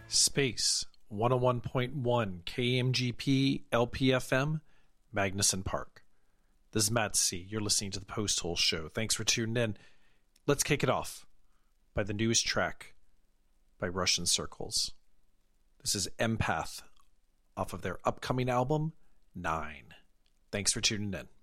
Space 101.1 KMGP LPFM, Magnuson Park. This is Matt C. You're listening to the Post Hole Show. Thanks for tuning in. Let's kick it off by the newest track by Russian Circles. This is Empath off of their upcoming album, 9. Thanks for tuning in.